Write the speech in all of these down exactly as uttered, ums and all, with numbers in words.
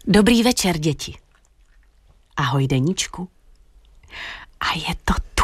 Dobrý večer, děti. Ahoj, Deníčku. A je to tu.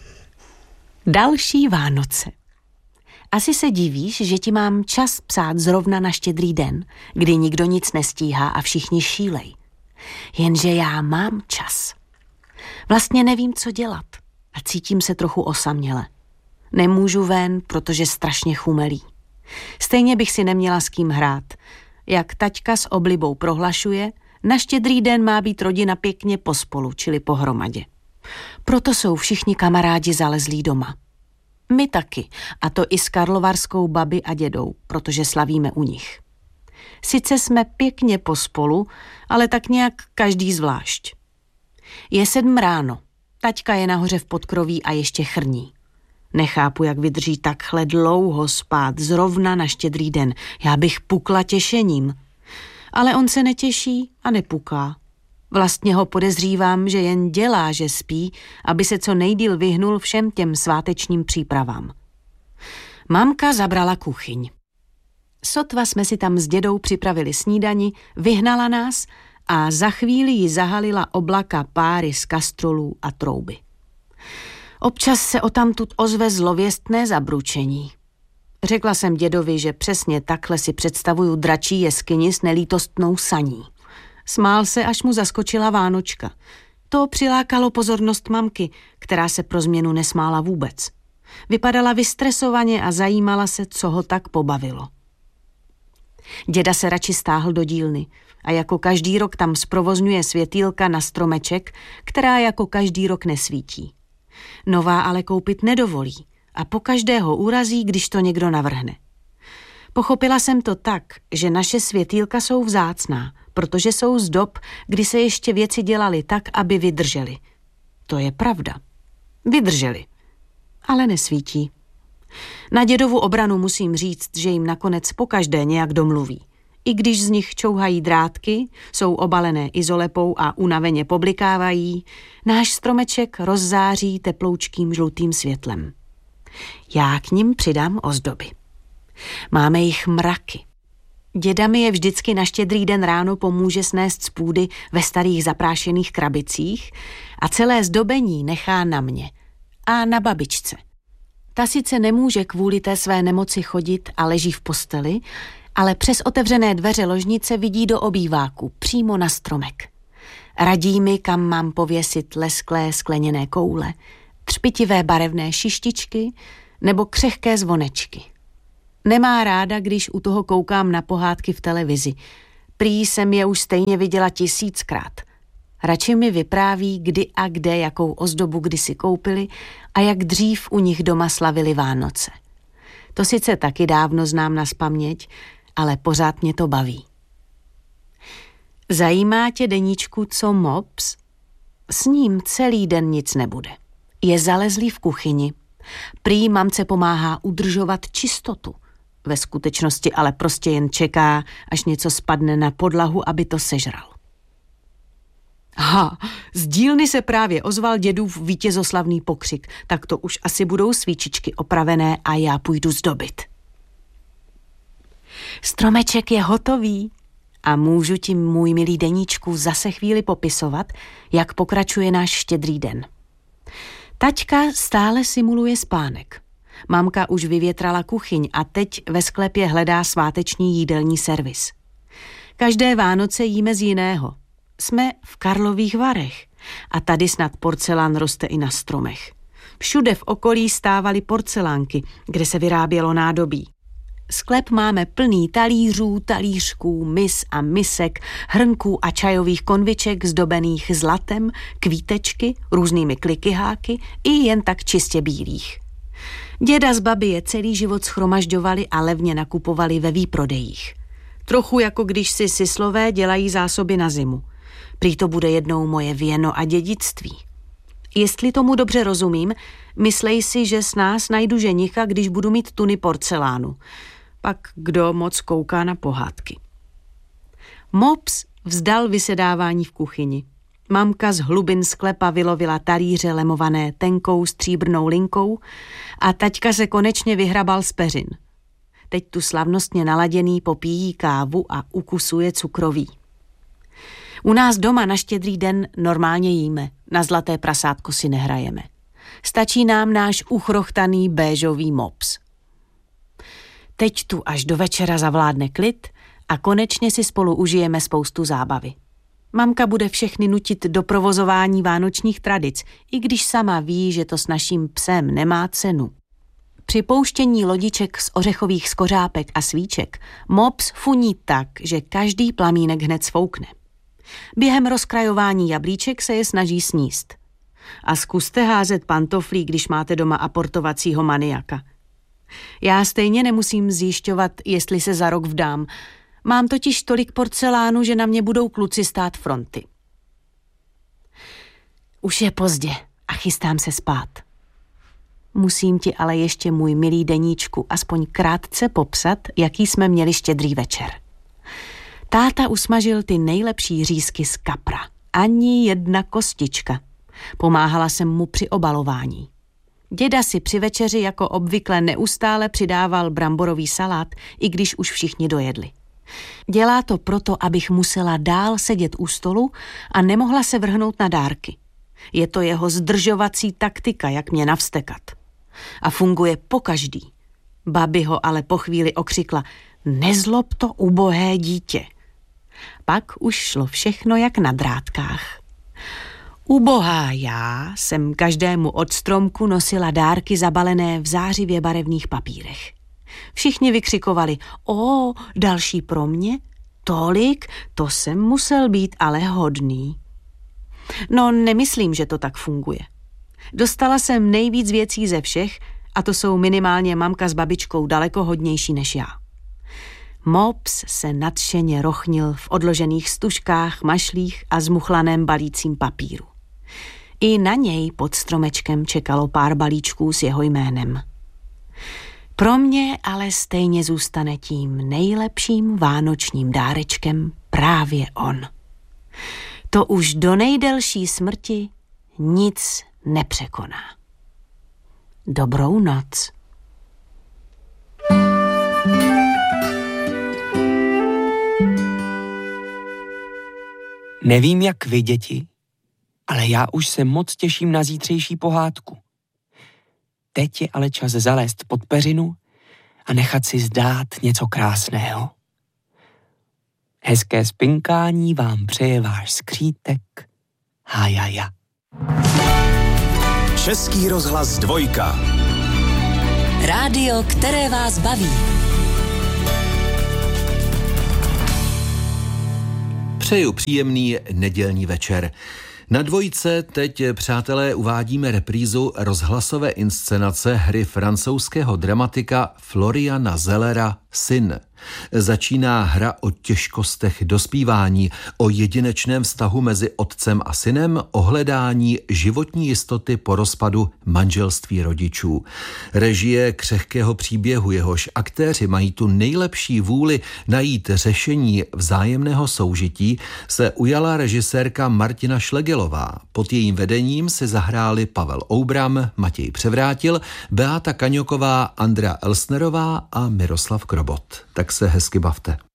Další Vánoce. Asi se divíš, že ti mám čas psát zrovna na Štědrý den, kdy nikdo nic nestíhá a všichni šílej. Jenže já mám čas. Vlastně nevím, co dělat a cítím se trochu osaměle. Nemůžu ven, protože strašně chumelí. Stejně bych si neměla s kým hrát. Jak taťka s oblibou prohlašuje, na Štědrý den má být rodina pěkně pospolu, čili pohromadě. Proto jsou všichni kamarádi zalezlí doma. My taky, a to i s karlovarskou babi a dědou, protože slavíme u nich. Sice jsme pěkně pospolu, ale tak nějak každý zvlášť. Je sedm ráno, taťka je nahoře v podkroví a ještě chrní. Nechápu, jak vydrží takhle dlouho spát, zrovna na Štědrý den. Já bych pukla těšením. Ale on se netěší a nepuká. Vlastně ho podezřívám, že jen dělá, že spí, aby se co nejdýl vyhnul všem těm svátečním přípravám. Mamka zabrala kuchyň. Sotva jsme si tam s dědou připravili snídani, vyhnala nás a za chvíli ji zahalila oblaka páry z kastrolů a trouby. Občas se odtamtud ozve zlověstné zabručení. Řekla jsem dědovi, že přesně takhle si představuju dračí jeskyni s nelítostnou saní. Smál se, až mu zaskočila Vánočka. To přilákalo pozornost mamky, která se pro změnu nesmála vůbec. Vypadala vystresovaně a zajímala se, co ho tak pobavilo. Děda se radši stáhl do dílny a jako každý rok tam zprovozňuje světýlka na stromeček, která jako každý rok nesvítí. Nová ale koupit nedovolí a pokaždé ho urazí, když to někdo navrhne. Pochopila jsem to tak, že naše světýlka jsou vzácná, protože jsou z dob, kdy se ještě věci dělaly tak, aby vydržely. To je pravda. Vydržely, ale nesvítí. Na dědovu obranu musím říct, že jim nakonec pokaždé nějak domluví. I když z nich čouhají drátky, jsou obalené izolepou a unaveně poblikávají, náš stromeček rozzáří teploučkým žlutým světlem. Já k nim přidám ozdoby. Máme jich mraky. Děda mi je vždycky na Štědrý den ráno pomůže snést z půdy ve starých zaprášených krabicích a celé zdobení nechá na mě a na babičce. Ta sice nemůže kvůli té své nemoci chodit a leží v posteli, ale přes otevřené dveře ložnice vidí do obýváku, přímo na stromek. Radí mi, kam mám pověsit lesklé skleněné koule, třpitivé barevné šištičky nebo křehké zvonečky. Nemá ráda, když u toho koukám na pohádky v televizi. Prý jsem je už stejně viděla tisíckrát. Radši mi vypráví, kdy a kde jakou ozdobu kdysi koupili a jak dřív u nich doma slavili Vánoce. To sice taky dávno znám nazpaměť, ale pořád mě to baví. Zajímá tě, Deníčku, co Mops? S ním celý den nic nebude. Je zalezlý v kuchyni. Prý mamce pomáhá udržovat čistotu. Ve skutečnosti ale prostě jen čeká, až něco spadne na podlahu, aby to sežral. Ha, z dílny se právě ozval dědův vítězoslavný pokřik, tak to už asi budou svíčičky opravené a já půjdu zdobit. Stromeček je hotový a můžu ti, můj milý Deníčku, zase chvíli popisovat, jak pokračuje náš Štědrý den. Taťka stále simuluje spánek. Mamka už vyvětrala kuchyň a teď ve sklepě hledá sváteční jídelní servis. Každé Vánoce jíme z jiného. Jsme v Karlových Varech a tady snad porcelán roste i na stromech. Všude v okolí stávaly porcelánky, kde se vyrábělo nádobí. Sklep máme plný talířů, talířků, mis a misek, hrnků a čajových konviček zdobených zlatem, kvítečky, různými klikyháky i jen tak čistě bílých. Děda z babi je celý život shromažďovali a levně nakupovali ve výprodejích. Trochu jako když si syslové dělají zásoby na zimu. Prý to bude jednou moje věno a dědictví. Jestli tomu dobře rozumím, myslej si, že s nás najdu ženicha, když budu mít tuny porcelánu. Pak kdo moc kouká na pohádky. Mops vzdal vysedávání v kuchyni. Mamka z hlubin sklepa vylovila talíře lemované tenkou stříbrnou linkou a taťka se konečně vyhrabal z peřin. Teď tu slavnostně naladěný popíjí kávu a ukusuje cukroví. U nás doma na Štědrý den normálně jíme, na zlaté prasátko si nehrajeme. Stačí nám náš uchrochtaný béžový mops. Teď tu až do večera zavládne klid a konečně si spolu užijeme spoustu zábavy. Mamka bude všechny nutit do provozování vánočních tradic, i když sama ví, že to s naším psem nemá cenu. Při pouštění lodiček z ořechových skořápek a svíček mops funí tak, že každý plamínek hned svoukne. Během rozkrajování jablíček se je snaží sníst. A zkuste házet pantoflí, když máte doma aportovacího maniaka. Já stejně nemusím zjišťovat, jestli se za rok vdám. Mám totiž tolik porcelánu, že na mě budou kluci stát fronty. Už je pozdě a chystám se spát. Musím ti ale ještě, můj milý deníčku, aspoň krátce popsat, jaký jsme měli štědrý večer. Táta usmažil ty nejlepší řízky z kapra. Ani jedna kostička. Pomáhala jsem mu při obalování. Děda si při večeři jako obvykle neustále přidával bramborový salát, i když už všichni dojedli. Dělá to proto, abych musela dál sedět u stolu a nemohla se vrhnout na dárky. Je to jeho zdržovací taktika, jak mě navstekat. A funguje pokaždý. Babi ho ale po chvíli okřikla: nezlob to, ubohé dítě. Pak už šlo všechno jak na drátkách. Ubohá já jsem každému od stromku nosila dárky zabalené v zářivě barevných papírech. Všichni vykřikovali: o, další pro mě? Tolik? To jsem musel být ale hodný. No, nemyslím, že to tak funguje. Dostala jsem nejvíc věcí ze všech a to jsou minimálně mamka s babičkou daleko hodnější než já. Mops se nadšeně rochnil v odložených stužkách, mašlích a zmuchlaném balícím papíru. I na něj pod stromečkem čekalo pár balíčků s jeho jménem. Pro mě ale stejně zůstane tím nejlepším vánočním dárečkem právě on. To už do nejdelší smrti nic nepřekoná. Dobrou noc. Nevím, jak vy, děti, ale já už se moc těším na zítřejší pohádku. Teď je ale čas zalézt pod peřinu a nechat si zdát něco krásného. Hezké spinkání vám přeje váš skřítek Hájaja. Český rozhlas dvojka. Rádio, které vás baví. Přeju příjemný nedělní večer. Na dvojce teď, přátelé, uvádíme reprízu rozhlasové inscenace hry francouzského dramatika Floriana Zellera Syn. Začíná hra o těžkostech dospívání, o jedinečném vztahu mezi otcem a synem, o hledání životní jistoty po rozpadu manželství rodičů. Režie křehkého příběhu, jehož aktéři mají tu nejlepší vůli najít řešení vzájemného soužití, se ujala režisérka Martina Šlegelová. Pod jejím vedením si zahráli Pavel Oubram, Matěj Převrátil, Beáta Kaňoková, Andrea Elsnerová a Miroslav Krobot. Tak se hezky bavte.